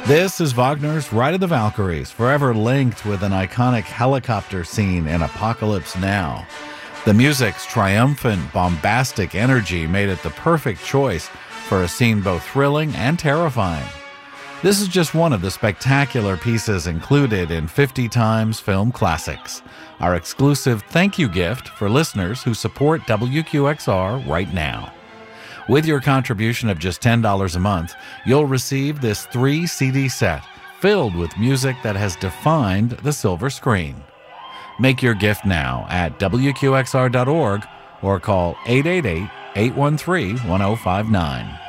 This is Wagner's Ride of the Valkyries, forever linked with an iconic helicopter scene in Apocalypse Now. The music's triumphant, bombastic energy made it the perfect choice for a scene both thrilling and terrifying. This is just one of the spectacular pieces included in 50 Times Film Classics, our exclusive thank you gift for listeners who support WQXR right now. With your contribution of just $10 a month, you'll receive this 3-CD set filled with music that has defined the silver screen. Make your gift now at WQXR.org or call 888-813-1059.